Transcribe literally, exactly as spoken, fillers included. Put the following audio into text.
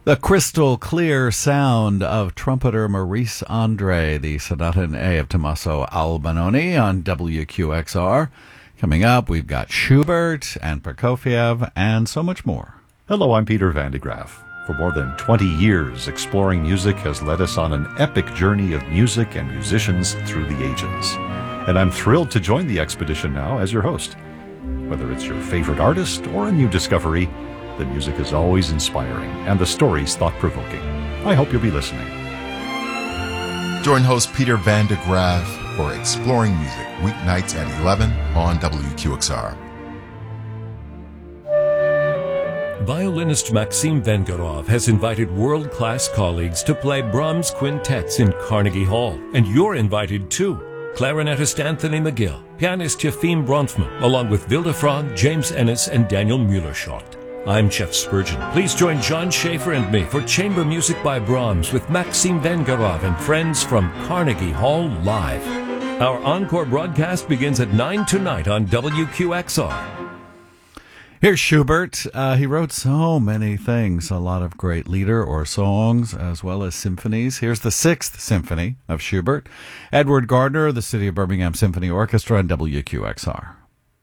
The crystal clear sound of trumpeter Maurice Andre, the Sonata in A of Tommaso Albinoni on W Q X R. Coming up, we've got Schubert and Prokofiev and so much more. Hello, I'm Peter Van de Graaf. For more than twenty years, exploring music has led us on an epic journey of music and musicians through the ages. And I'm thrilled to join the expedition now as your host. Whether it's your favorite artist or a new discovery, the music is always inspiring and the stories thought-provoking. I hope you'll be listening. Join host Peter Van de Graaf for Exploring Music, weeknights at eleven on W Q X R. Violinist Maxim Vengerov has invited world-class colleagues to play Brahms quintets in Carnegie Hall, and you're invited too. Clarinetist Anthony McGill, pianist Yefim Bronfman, along with Vilde Frog, James Ennis, and Daniel Mueller-Schott. I'm Jeff Spurgeon. Please join John Schaefer and me for Chamber Music by Brahms with Maxim Vengerov and friends from Carnegie Hall Live. Our encore broadcast begins at nine tonight on W Q X R. Here's Schubert. Uh, he wrote so many things, a lot of great lieder or songs, as well as symphonies. Here's the Sixth Symphony of Schubert. Edward Gardner, the City of Birmingham Symphony Orchestra on W Q X R.